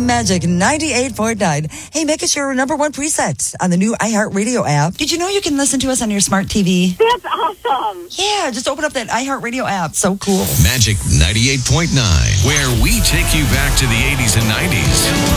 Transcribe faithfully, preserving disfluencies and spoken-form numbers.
Magic ninety-eight point nine. Hey, make us your number one preset on the new iHeartRadio app. Did you know you can listen to us on your smart T V? That's awesome. Yeah, just open up that iHeartRadio app. So cool. Magic ninety-eight point nine, where we take you back to the eighties and nineties.